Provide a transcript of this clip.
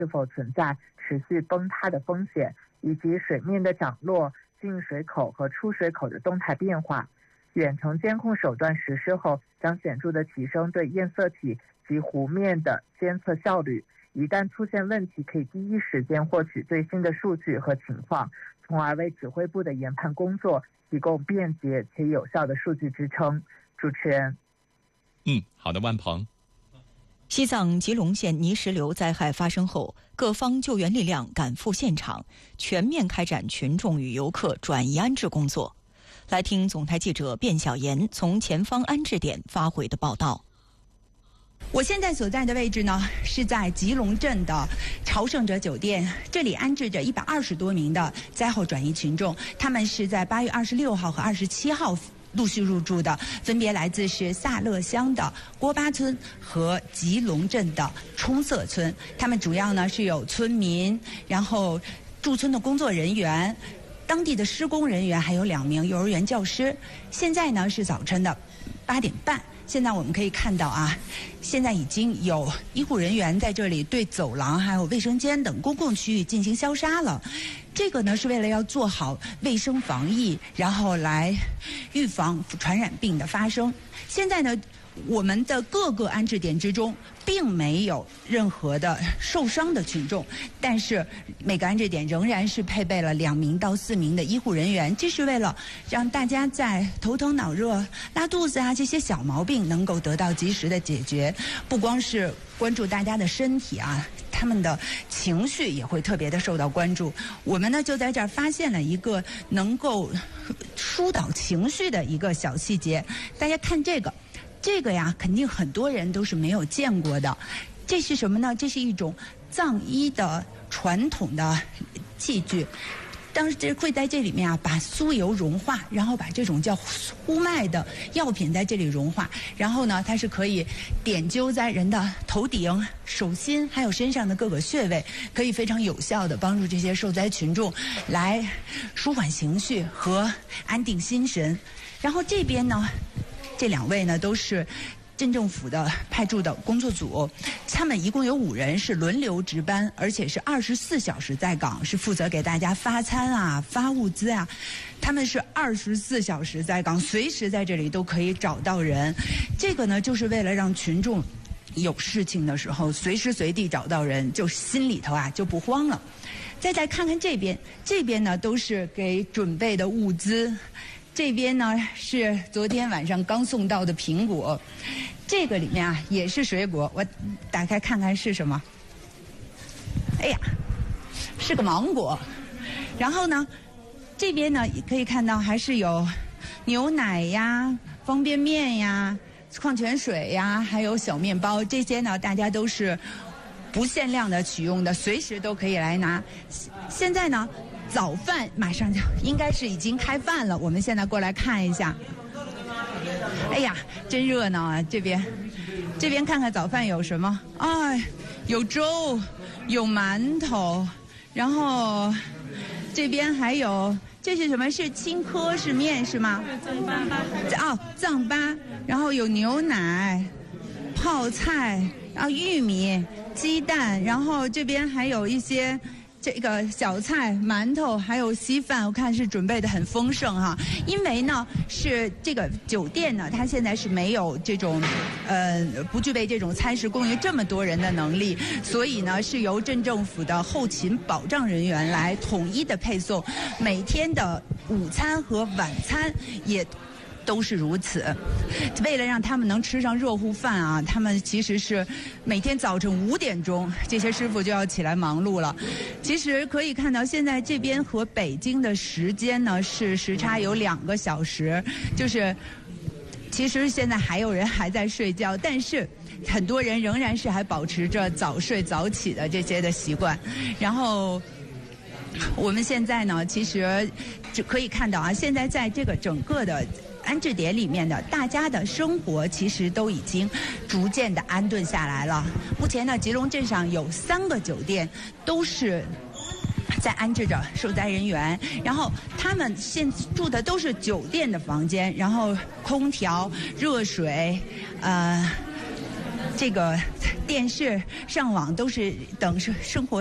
是否存在持续崩塌的风险，以及水面的涨落、进水口和出水口的动态变化。远程监控手段实施后，将显著地提升对堰塞体及湖面的监测效率。一旦出现问题，可以第一时间获取最新的数据和情况，从而为指挥部的研判工作提供便捷且有效的数据支撑。主持人。 好的，万鹏。 西藏吉隆县泥石流灾害发生后，各方救援力量赶赴现场，全面开展群众与游客转移安置工作。来听总台记者卞小妍从前方安置点发回的报道。 我现在所在的位置呢，是在吉隆镇的朝圣者酒店，这里安置着120多名的灾后转移群众，他们是在8月26号和27号陆续入住的，分别来自是萨勒乡的郭巴村和吉隆镇的冲色村。他们主要呢是有村民，然后驻村的工作人员、当地的施工人员，还有2名幼儿园教师。现在呢是早晨的8点半。现在我们可以看到啊，现在已经有医护人员在这里对走廊还有卫生间等公共区域进行消杀了。这个呢是为了要做好卫生防疫，然后来预防传染病的发生。现在呢，我们的各个安置点之中并没有任何的受伤的群众，但是每个安置点仍然是配备了2名到4名的医护人员，这是为了让大家在头疼脑热、拉肚子啊这些小毛病能够得到及时的解决。不光是关注大家的身体啊，他们的情绪也会特别的受到关注。我们呢就在这儿发现了一个能够疏导情绪的一个小细节，大家看这个呀，肯定很多人都是没有见过的。这是什么呢？这是一种藏医的传统的器具。当时会在这里面啊，把酥油融化，然后把这种叫呼麦的药品在这里融化，然后呢，它是可以点灸在人的头顶、手心还有身上的各个穴位，可以非常有效的帮助这些受灾群众来舒缓情绪和安定心神。然后这边呢，这2位呢都是镇政府的派驻的工作组，他们一共有5人是轮流值班，而且是24小时在岗，是负责给大家发餐啊、发物资啊。他们是24小时在岗，随时在这里都可以找到人。这个呢，就是为了让群众有事情的时候随时随地找到人，就心里头啊就不慌了。再看看这边呢都是给准备的物资。这边呢是昨天晚上刚送到的苹果，这个里面啊也是水果，我打开看看是什么。哎呀，是个芒果。然后呢，这边呢可以看到还是有牛奶呀、方便面呀、矿泉水呀，还有小面包，这些呢大家都是不限量的取用的，随时都可以来拿。现在呢，早饭马上就应该是已经开饭了，我们现在过来看一下。哎呀，真热闹啊！这边看看早饭有什么？哎，有粥，有馒头，然后这边还有，这是什么？是青稞是面是吗？藏粑，然后有牛奶、泡菜，然后玉米、鸡蛋，然后这边还有一些这个小菜、馒头，还有稀饭，我看是准备的很丰盛哈。因为呢，是这个酒店呢，它现在是没有这种，不具备这种餐食供应这么多人的能力，所以呢，是由镇政府的后勤保障人员来统一的配送，每天的午餐和晚餐也都是如此。为了让他们能吃上热乎饭啊，他们其实是每天早晨5点钟，这些师傅就要起来忙碌了。其实可以看到，现在这边和北京的时间呢是时差有2个小时，就是其实现在还有人还在睡觉，但是很多人仍然是还保持着早睡早起的这些的习惯。然后我们现在呢，其实就可以看到啊，现在在这个整个的安置点里面的大家的生活其实都已经逐渐的安顿下来了。目前呢，吉隆镇上有3个酒店都是在安置着受灾人员，然后他们现住的都是酒店的房间，然后空调、热水， 这个电视、上网都是等生活